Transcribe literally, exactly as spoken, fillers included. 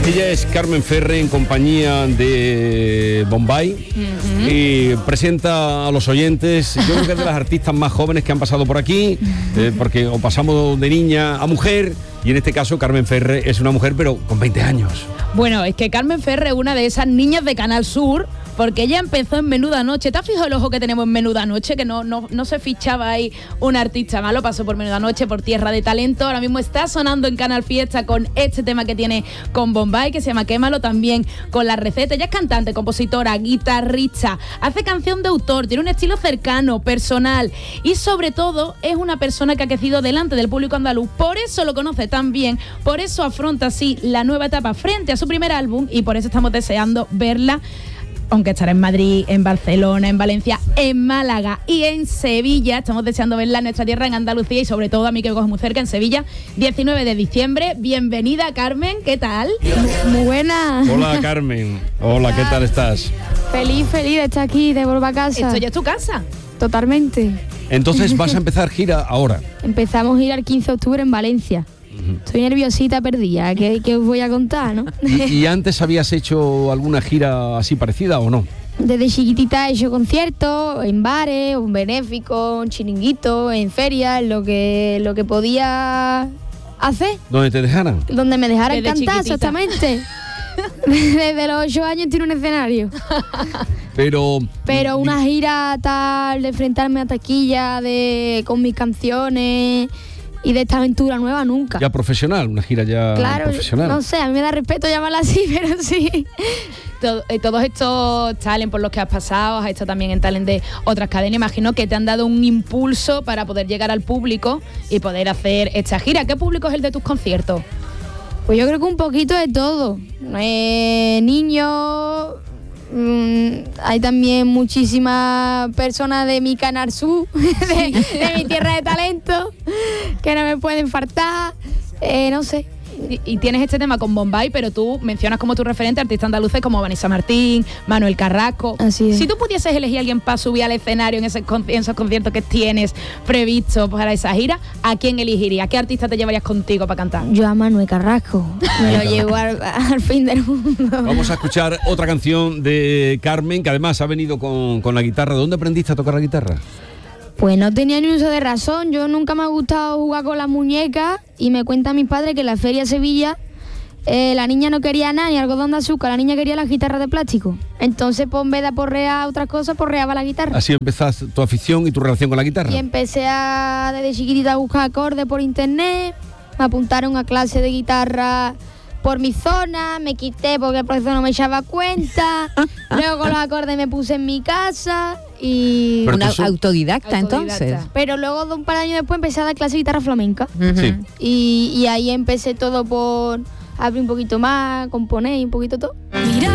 Ella es Carmen Ferre en compañía de Bombay uh-huh. y presenta a los oyentes. Yo creo que es de las artistas más jóvenes que han pasado por aquí, eh, porque o pasamos de niña a mujer, y en este caso Carmen Ferre es una mujer pero con veinte años. Bueno, es que Carmen Ferre es una de esas niñas de Canal Sur, porque ella empezó en Menuda Noche. ¿Te has fijado el ojo que tenemos en Menuda Noche? Que no, no, no se fichaba ahí un artista malo, pasó por Menuda Noche, por Tierra de Talento. Ahora mismo está sonando en Canal Fiesta con este tema que tiene con Bombay, que se llama Quémalo, también con La Receta. Ella es cantante, compositora, guitarrista, hace canción de autor, tiene un estilo cercano, personal y sobre todo es una persona que ha crecido delante del público andaluz. Por eso lo conoce tan bien, por eso afronta así la nueva etapa frente a su primer álbum y por eso estamos deseando verla, aunque estará en Madrid, en Barcelona, en Valencia, en Málaga y en Sevilla. Estamos deseando verla en nuestra tierra, en Andalucía, y sobre todo a mí que me coge muy cerca, en Sevilla, diecinueve de diciembre. Bienvenida, Carmen, ¿qué tal? Muy buena. Hola, Carmen. Hola, ¿qué tal estás? Feliz, feliz de estar aquí, de volver a casa. ¿Esto ya es tu casa? Totalmente. Entonces vas a empezar gira ahora. Empezamos a ir al quince de octubre en Valencia. Estoy nerviosita, perdida, ¿qué, qué os voy a contar, no? ¿Y, ¿Y antes habías hecho alguna gira así parecida o no? Desde chiquitita he hecho conciertos, en bares, un benéfico, un chiringuito, en ferias, lo que, lo que podía hacer. ¿Dónde te dejaran? Donde me dejaran Desde cantar, chiquitita. Exactamente. Desde los ocho años tiene un escenario. Pero... Pero una gira tal, de enfrentarme a taquilla, de con mis canciones... Y de esta aventura nueva nunca. Ya profesional, una gira ya claro, profesional. No sé, a mí me da respeto llamarla así, pero sí. Todo, eh, todos estos talent por los que has pasado, has estado también en talent de otras cadenas, imagino que te han dado un impulso para poder llegar al público y poder hacer esta gira. ¿Qué público es el de tus conciertos? Pues yo creo que un poquito de todo. Eh, niños... Mm, hay también muchísimas personas de mi Canal Sur, de, de mi tierra de talento, que no me pueden faltar, eh, no sé. Y, y tienes este tema con Bombay, pero tú mencionas como tu referente artistas andaluces como Vanessa Martín, Manuel Carrasco. Así es. Si tú pudieses elegir a alguien para subir al escenario en, ese, en esos conciertos que tienes previstos para esa gira, ¿a quién elegirías? ¿Qué artista te llevarías contigo para cantar? Yo a Manuel Carrasco, me lo llevo al, al fin del mundo. Vamos a escuchar otra canción de Carmen, que además ha venido con, con la guitarra. ¿Dónde aprendiste a tocar la guitarra? Pues no tenía ni uso de razón, yo nunca me ha gustado jugar con las muñecas y me cuenta mi padre que en la feria de Sevilla eh, la niña no quería nada, ni algodón de azúcar, la niña quería las guitarras de plástico. Entonces, pues en vez de aporrear otras cosas, porreaba la guitarra. Así empezaste tu afición y tu relación con la guitarra. Y empecé a, desde chiquitita a buscar acordes por internet, me apuntaron a clase de guitarra por mi zona, me quité porque el profesor no me echaba cuenta, luego con los acordes me puse en mi casa y... Una Pero tú- autodidacta, Autodidacta. entonces. Pero luego de un par de años después empecé a dar clase de guitarra flamenca. Sí. Y, y ahí empecé todo por abrir un poquito más, componer y un poquito todo. Mira